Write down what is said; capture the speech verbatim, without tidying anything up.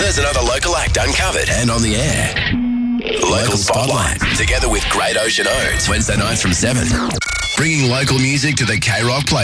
There's another local act uncovered and on the air. Local Spotlight, together with Great Ocean Oats, Wednesday nights from seven. Bringing local music to the K-Rock Play.